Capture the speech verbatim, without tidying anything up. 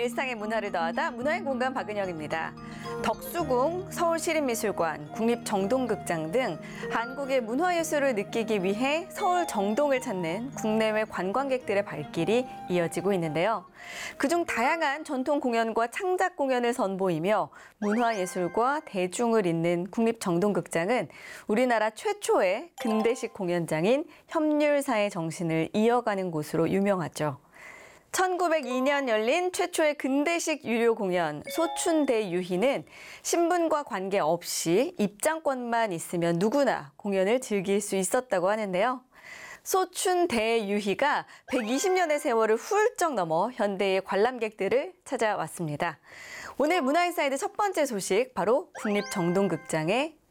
일상의 문화를 더하다 문화의 공간 박은영입니다. 덕수궁, 서울시립미술관, 국립정동극장 등 한국의 문화예술을 느끼기 위해 서울 정동을 찾는 국내외 관광객들의 발길이 이어지고 있는데요. 그중 다양한 전통 공연과 창작 공연을 선보이며 문화예술과 대중을 잇는 국립정동극장은 우리나라 최초의 근대식 공연장인 협률사의 정신을 이어가는 곳으로 유명하죠. 천구백이 년 열린 최초의 근대식 유료 공연 소춘대유희는 신분과 관계없이 입장권만 있으면 누구나 공연을 즐길 수 있었다고 하는데요. 소춘대유희가 백이십 년의 세월을 훌쩍 넘어 현대의 관람객들을 찾아왔습니다. 오늘 문화인사이드 첫 번째 소식 바로 국립정동극장의